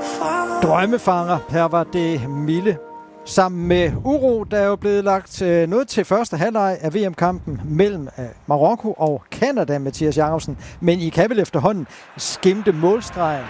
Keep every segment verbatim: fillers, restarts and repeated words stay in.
Drømmefanger, her var det Mille. Sammen med Uro, der er jo blevet lagt noget til første halvleg af V M-kampen mellem Marokko og Canada, Mathias Jacobsen. Men I kan vel efterhånden skimte målstregen?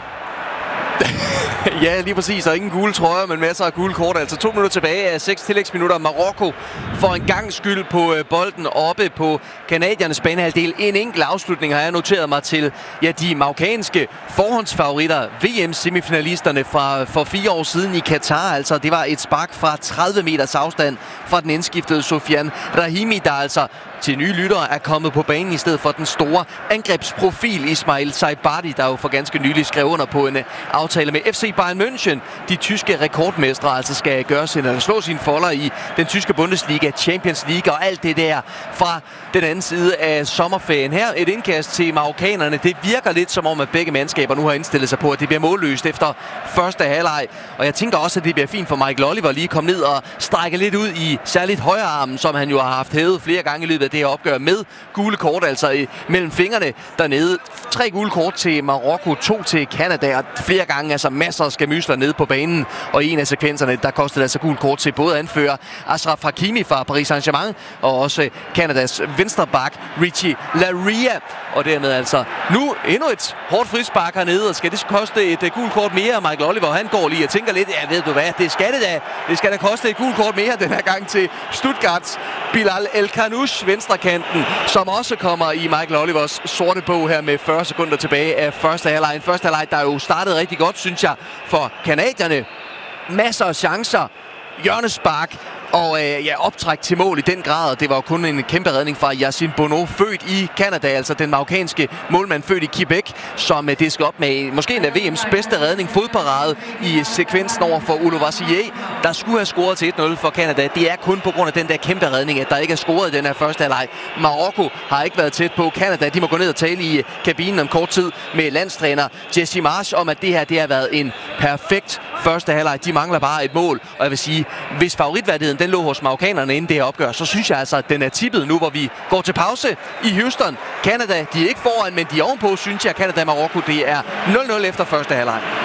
Ja, lige præcis. Der er ingen gule trøjer, men masser af gule kort. Altså to minutter tilbage af seks tillægsminutter. Marokko får en gang skyld på bolden oppe på kanadiernes banehalvdel. En enkelt afslutning har jeg noteret mig til ja, de marokkanske forhåndsfavoritter, V M-semifinalisterne fra for fire år siden i Katar. Altså, det var et spark fra tredive meters afstand fra den indskiftede Sofiane Rahimi, der altså til nye lyttere er kommet på banen i stedet for den store angrebsprofil Ismail Saibari, der jo for ganske nylig skrev under på en aftale med F C Bayern München. De tyske rekordmestre altså skal gøre sin, eller slå sine folder i den tyske Bundesliga, Champions League og alt det der fra den anden side af sommerferien. Her et indkast til marokkanerne. Det virker lidt som om, at begge mandskaber nu har indstillet sig på, at det bliver målløst efter første halvleg. Og jeg tænker også, at det bliver fint for Michael Oliver lige at komme ned og strække lidt ud i særligt højre armen, som han jo har haft hævet flere gange i løbet af det her opgør med gule kort, altså i, mellem fingrene dernede. Tre gule kort til Marokko, to til Canada, og flere gange altså masser af skamysler nede på banen. Og i en af sekvenserne, der kostede altså gule kort til både anfører Achraf Hakimi fra Paris Saint-Germain, og også Canadas venstreback Richie Laryea. Og dermed altså nu endnu et hårdt frispark hernede, og skal det koste et uh, gult kort mere? Michael Oliver, han går lige og tænker lidt, ja ved du hvad, det skal det da. Det skal da koste et gult kort mere den her gang til Stuttgarts Bilal El Khanouch, venstrekanten, som også kommer i Michael Olivers sorte bog her med fyrre sekunder tilbage af første halvleg. En første halvleg, der jo startede rigtig godt, synes jeg, for canadierne. Masser af chancer, hjørnespark og øh, ja, optræk til mål i den grad. Det var jo kun en kæmpe redning fra Yassine Bono, født i Canada, altså den marokkanske målmand, født i Quebec, som øh, det skal op med måske en af V M's bedste redning, fodparade i sekvensen over for Olovassier, der skulle have scoret til et nul for Canada. Det er kun på grund af den der kæmpe redning, at der ikke er scoret i den her første halvleg. Marokko har ikke været tæt på Canada. De må gå ned og tale i kabinen om kort tid med landstræner Jesse Marsch om, at det her det har været en perfekt første halvleg. De mangler bare et mål, og jeg vil sige, hvis favoritværdigheden den lå hos marokkanerne inden det her opgør, så synes jeg altså, at den er tippet nu, hvor vi går til pause i Houston. Canada, de er ikke foran, men de er ovenpå, synes jeg, Canada og Marokko, det er nul nul efter første halvleg.